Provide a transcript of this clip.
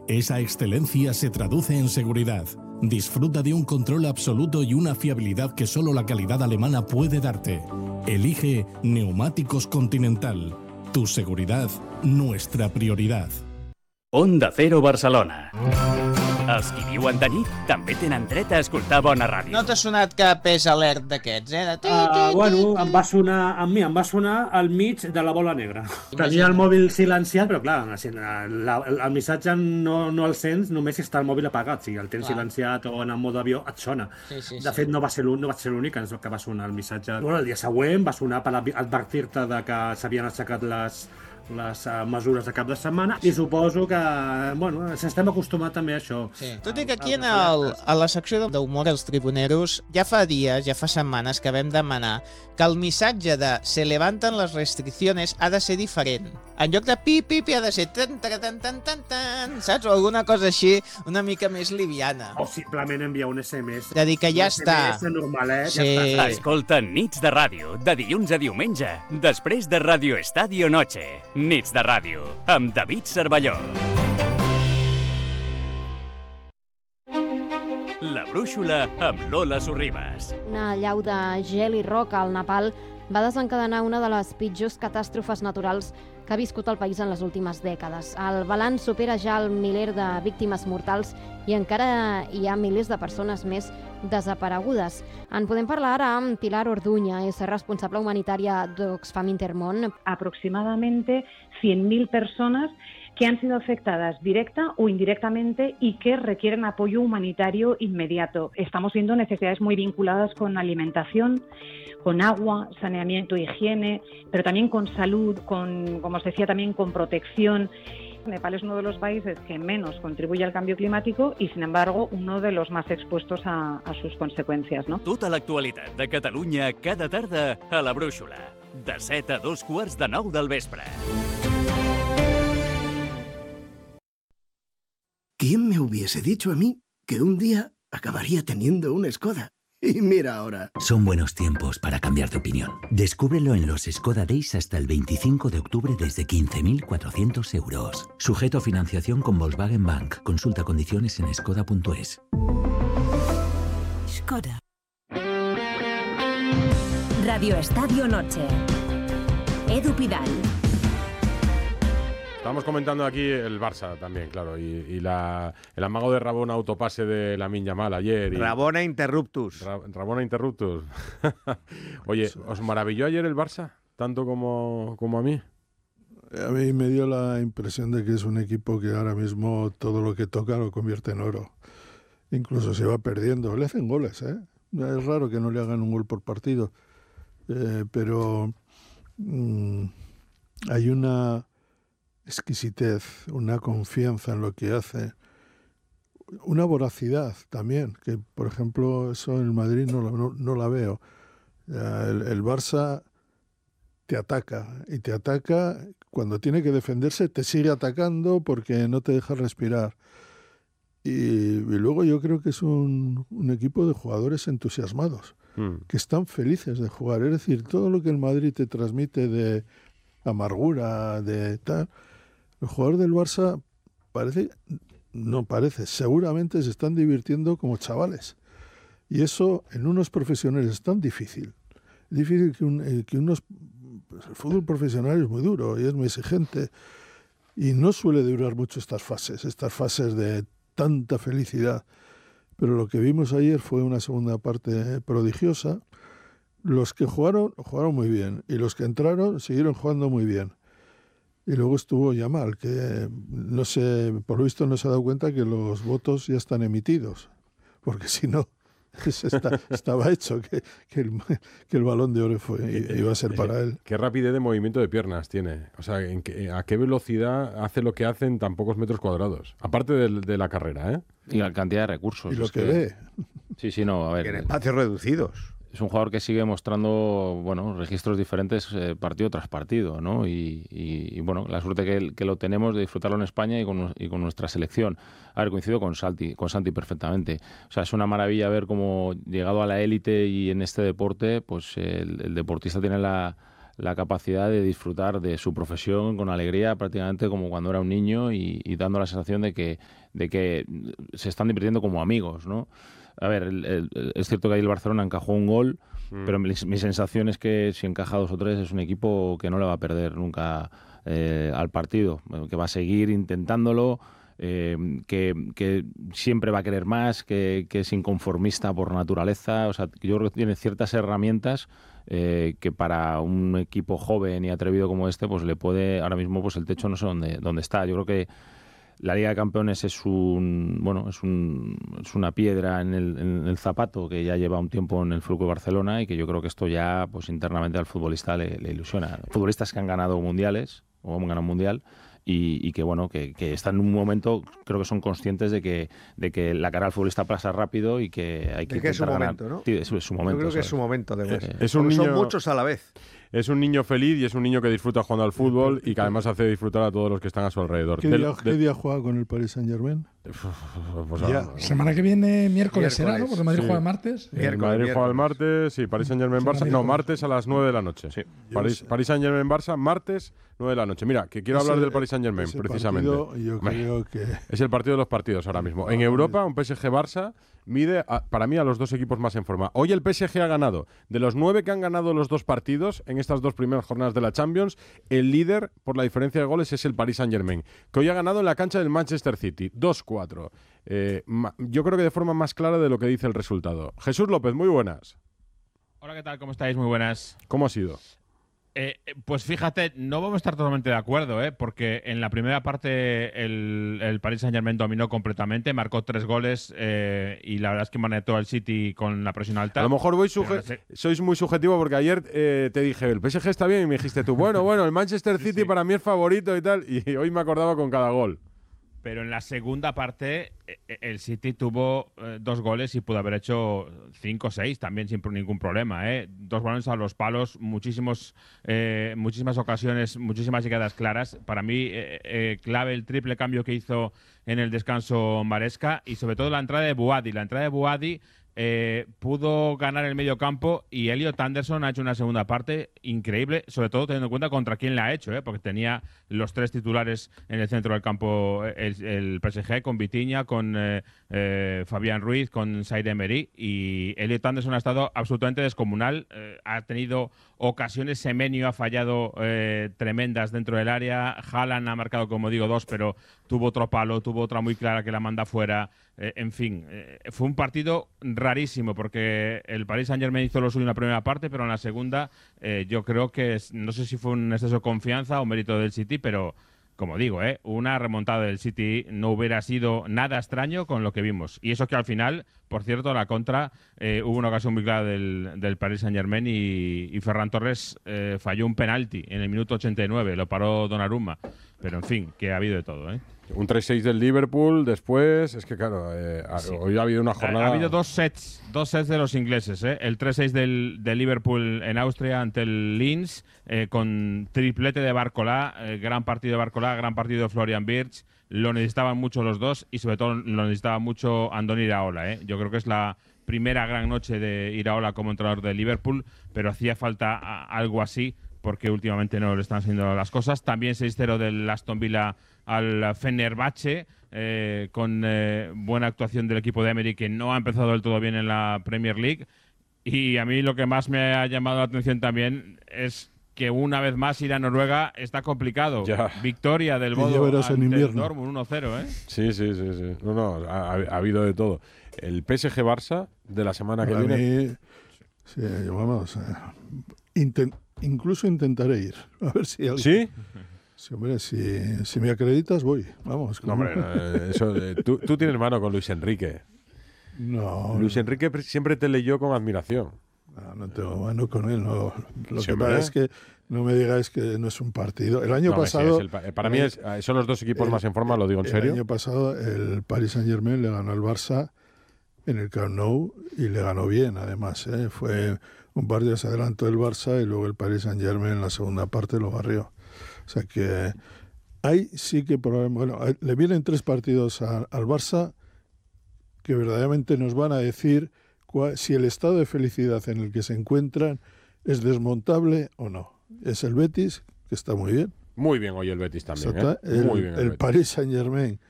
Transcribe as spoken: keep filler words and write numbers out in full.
Esa excelencia se traduce en seguridad. Disfruta de un control absoluto y una fiabilidad que solo la calidad alemana puede darte. Elige Neumáticos Continental. Tu seguridad, nuestra prioridad. Onda Cero Barcelona. Els qui viuen de nit també tenen dret a escoltar bona ràdio. No t'ha sonat cap pes alert d'aquests, eh? De... Uh, bueno, em va sonar, a mi em va sonar al mig de la bola negra. Tenia el mòbil silenciat, però clar, la, el missatge no, no el sents només si està el mòbil apagat. Si el tens clar. silenciat o en el mode avió, et sona. Sí, sí, de fet, sí. no va ser l'únic que va sonar el missatge. Bueno, el dia següent va sonar per advertir-te de que s'havien aixecat les... les uh, mesures de cap de setmana i suposo que, bueno, s'estem acostumat també a això. Sí. Tot i que aquí en el, a la secció d'humor als tribuneros ja fa dies, ja fa setmanes que vam demanar que el missatge de se levanten les restricciones ha de ser diferent. En lloc de pi, pi, pi, ha de ser tan, tan, tan, tan, tan, tan, saps? O alguna cosa així una mica més liviana. O simplement enviar un S M S. De dir que ja un està. S M S normal, eh? Sí. Ja està. Escolta Nits de Ràdio, de dilluns a diumenge, després de Radio Estadio Noche. Nits de Ràdio, amb David Cervelló. La brúixola amb Lola Sorribas. Una allau de gel i roca al Nepal va desencadenar una de les pitjors catàstrofes naturals que ha viscut el país en les últimes dècades. El balanç supera ja el miler de víctimes mortals i encara hi ha milers de persones més desaparegudes. En podem parlar ara amb Pilar Orduña, és responsable humanitària d'Oxfam Intermón. Aproximadamente cien mil personas que han sido afectadas directa o indirectamente y que requieren apoyo humanitario inmediato. Estamos viendo necesidades muy vinculadas con alimentación, con agua, saneamiento, higiene, pero también con salud, con, como os decía, también con protección. Nepal es uno de los países que menos contribuye al cambio climático y, sin embargo, uno de los más expuestos a, a sus consecuencias, ¿no? Tota l'actualitat de Catalunya cada tarda a La Brúixola, de set a dos quarts de nou del vespre. ¿Quién me hubiese dicho a mí que un día acabaría teniendo una Skoda? Y mira ahora. Son buenos tiempos para cambiar de opinión. Descúbrelo en los Skoda Days hasta el veinticinco de octubre desde quince mil cuatrocientos euros. Sujeto a financiación con Volkswagen Bank. Consulta condiciones en skoda punto es. Skoda. Radio Estadio Noche. Edu Pidal. Estamos comentando aquí el Barça también, claro, y, y la, el amago de Rabona autopase de Lamine Yamal ayer. Y... Rabona Interruptus. Ra, Rabona Interruptus. Oye, ¿os maravilló ayer el Barça? ¿Tanto como, como a mí? A mí me dio la impresión de que es un equipo que ahora mismo todo lo que toca lo convierte en oro. Incluso se va perdiendo. Le hacen goles, ¿eh? Es raro que no le hagan un gol por partido. Eh, pero mmm, hay una... exquisitez, una confianza en lo que hace, una voracidad también, que por ejemplo eso en el Madrid no, no, no la veo. El, el Barça te ataca y te ataca cuando tiene que defenderse, te sigue atacando porque no te deja respirar. Y, y luego yo creo que es un, un equipo de jugadores entusiasmados, mm. que están felices de jugar. Es decir, todo lo que el Madrid te transmite de amargura, de tal... Los jugadores del Barça parece, no parece, seguramente se están divirtiendo como chavales. Y eso en unos profesionales es tan difícil. Es difícil que, un, que unos... Pues el fútbol profesional es muy duro y es muy exigente. Y no suele durar mucho estas fases, estas fases de tanta felicidad. Pero lo que vimos ayer fue una segunda parte prodigiosa. Los que jugaron, jugaron muy bien. Y los que entraron, siguieron jugando muy bien. Y luego estuvo Yamal, que no sé, por lo visto no se ha dado cuenta que los votos ya están emitidos, porque si no, está, estaba hecho que, que, el, que el Balón de Oro fue, iba a ser para él. Qué rapidez de movimiento de piernas tiene, o sea, en que, a qué velocidad hace lo que hace en tan pocos metros cuadrados, aparte de, de la carrera, ¿eh? Y la cantidad de recursos. Y lo que, que ve. Sí, sí, no, a ver. En espacios reducidos. Es un jugador que sigue mostrando, bueno, registros diferentes eh, partido tras partido, ¿no? Y, y, y bueno, la suerte que, que lo tenemos de disfrutarlo en España y con, y con nuestra selección. A ver, coincido con Santi, con Santi perfectamente. O sea, es una maravilla ver cómo, llegado a la élite y en este deporte, pues el, el deportista tiene la, la capacidad de disfrutar de su profesión con alegría, prácticamente como cuando era un niño, y, y dando la sensación de que, de que se están divirtiendo como amigos, ¿no? A ver, el, el, es cierto que ahí el Barcelona encajó un gol, mm. pero mi, mi sensación es que si encaja dos o tres es un equipo que no le va a perder nunca eh, al partido, que va a seguir intentándolo, eh, que, que siempre va a querer más, que, que es inconformista por naturaleza. O sea, yo creo que tiene ciertas herramientas Eh, que para un equipo joven y atrevido como este, pues le puede, ahora mismo pues el techo no sé dónde, dónde está. Yo creo que la Liga de Campeones es un bueno es un es una piedra en el, en el zapato que ya lleva un tiempo en el F C Barcelona, y que yo creo que esto ya pues internamente al futbolista le, le ilusiona. Futbolistas que han ganado mundiales o han ganado un mundial, y, y que bueno que, que están en un momento, creo que son conscientes de que de que la carrera al futbolista pasa rápido y que hay que de que intentar es su ganar. momento, ¿no? Sí, es, es su momento. Yo creo que ¿sabes? es su momento, además. Eh, es un niño, son muchos a la vez. Es un niño feliz y es un niño que disfruta jugando al fútbol y que además hace disfrutar a todos los que están a su alrededor. ¿Qué Del- día, de- ¿qué día juega con el Paris Saint-Germain? Pues, Ya. ah, Semana que viene, miércoles, será, ¿no? Porque Madrid Sí. juega el martes. El Madrid juega el martes, sí, París Saint-Germain Barça. No, martes a las nueve de la noche. Sí. París, París Saint-Germain Barça, martes nueve de la noche. Mira, que quiero Ese- hablar del París Saint-Germain, ese precisamente. partido, yo Hombre, creo que- es el partido de los partidos ahora mismo. En Europa, un P S G Barça mide, a- para mí, a los dos equipos más en forma. Hoy el P S G ha ganado. De los nueve que han ganado los dos partidos en estas dos primeras jornadas de la Champions, el líder por la diferencia de goles es el Paris Saint-Germain, que hoy ha ganado en la cancha del Manchester City, dos cuatro. Eh, ma- yo creo que de forma más clara de lo que dice el resultado. Jesús López, muy buenas. Hola, ¿qué tal? ¿Cómo estáis? Muy buenas. ¿Cómo ha sido? Eh, pues fíjate, no vamos a estar totalmente de acuerdo, ¿eh? Porque en la primera parte el, el Paris Saint-Germain dominó completamente, marcó tres goles eh, y la verdad es que manejó al City con la presión alta. A lo mejor voy Pero suje- no sé- sois muy subjetivo porque ayer eh, te dije, el P S G está bien, y me dijiste tú, bueno, bueno, el Manchester City para mí es favorito y tal, y hoy me acordaba con cada gol. Pero en la segunda parte eh, el City tuvo eh, dos goles y pudo haber hecho cinco o seis también sin pro- ningún problema. ¿eh? Dos balones a los palos, muchísimos, eh, muchísimas ocasiones, muchísimas llegadas claras. Para mí, eh, eh, clave el triple cambio que hizo en el descanso Maresca, y sobre todo la entrada de Buadi. La entrada de Buadi eh, pudo ganar el medio campo, y Elliot Anderson ha hecho una segunda parte increíble, sobre todo teniendo en cuenta contra quién la ha hecho, ¿eh? Porque tenía los tres titulares en el centro del campo el, el P S G, con Vitinha, con eh, eh, Fabián Ruiz, con Zaire Emery, y Elliot Anderson ha estado absolutamente descomunal. Eh, ha tenido ocasiones, Semenyo ha fallado eh, tremendas dentro del área, Haaland ha marcado, como digo, dos, pero tuvo otro palo, tuvo otra muy clara que la manda fuera. Eh, en fin, eh, fue un partido rarísimo, porque el Paris Saint-Germain hizo lo suyo en la primera parte, pero en la segunda eh, yo creo que es, no sé si fue un exceso de confianza o mérito del City, pero como digo, eh, una remontada del City no hubiera sido nada extraño con lo que vimos. Y eso que al final, por cierto, a la contra, eh, hubo una ocasión muy clara del, del Paris Saint-Germain y, y Ferran Torres eh, falló un penalti en el minuto ochenta y nueve, lo paró Donnarumma. Pero en fin, que ha habido de todo, ¿eh? Un tres seis del Liverpool, después, es que claro, eh, ha- Sí. hoy ha habido una jornada... Ha, ha habido dos sets, dos sets de los ingleses, ¿eh? El tres seis del, del Liverpool en Austria ante el Linz, eh, con triplete de Barcolá, eh, gran partido de Barcolá, gran partido de Florian Wirtz. Lo necesitaban mucho los dos, y sobre todo lo necesitaba mucho Andoni Iraola, ¿eh? Yo creo que es la primera gran noche de Iraola como entrenador de Liverpool, pero hacía falta a- algo así, porque últimamente no le están haciendo las cosas. También seis cero del Aston Villa al Fenerbahce, eh, con eh, buena actuación del equipo de Emery, que no ha empezado del todo bien en la Premier League. Y a mí lo que más me ha llamado la atención también es que una vez más ir a Noruega está complicado. Ya. Victoria del Y ya Bodo verás en ante el invierno. Dortmund uno cero, ¿eh? Sí, sí, sí, sí. No, no, ha, ha habido de todo. El P S G Barça de la semana que Para viene... mí, sí, vamos, eh, inten- incluso intentaré ir. A ver si alguien- ¿Sí? Sí, hombre, si, si me acreditas, voy. Vamos. No, hombre, eh, eso, eh, tú, tú tienes mano con Luis Enrique. No. Luis Enrique pre- siempre te leyó con admiración. No, no tengo mano con él. No. Lo Sí, que hombre. pasa es que no me digáis que no es un partido. El año No, hombre, sí, pasado... es el pa- eh, para mí es, eh, son los dos equipos el- más en forma, lo digo en el serio. año pasado el Paris Saint-Germain le ganó al Barça en el Camp Nou y le ganó bien, además. ¿eh? Fue un partido se adelantó el Barça y luego el Paris Saint-Germain en la segunda parte lo barrió. O sea que ahí sí que probablemente... Bueno, le vienen tres partidos a- al Barça que verdaderamente nos van a decir cua- si el estado de felicidad en el que se encuentran es desmontable o no. es el Betis, que está muy bien. Muy bien hoy el Betis también. ¿eh? El, Muy bien el, el Paris Saint-Germain,